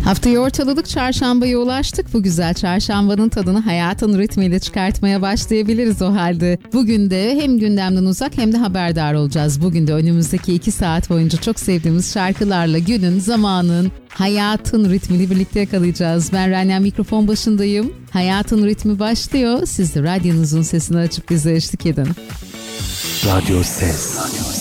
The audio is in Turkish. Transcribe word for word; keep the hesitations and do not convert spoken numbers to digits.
Haftayı ortaladık, çarşambaya ulaştık. Bu güzel çarşambanın tadını hayatın ritmiyle çıkartmaya başlayabiliriz o halde. Bugün de hem gündemden uzak hem de haberdar olacağız. Bugün de önümüzdeki iki saat boyunca çok sevdiğimiz şarkılarla günün, zamanın, hayatın ritmini birlikte yakalayacağız. Ben Rania, mikrofon başındayım. Hayatın ritmi başlıyor. Siz de radyonuzun sesini açıp bize eşlik edin. Radyo Ses. Radyo Ses.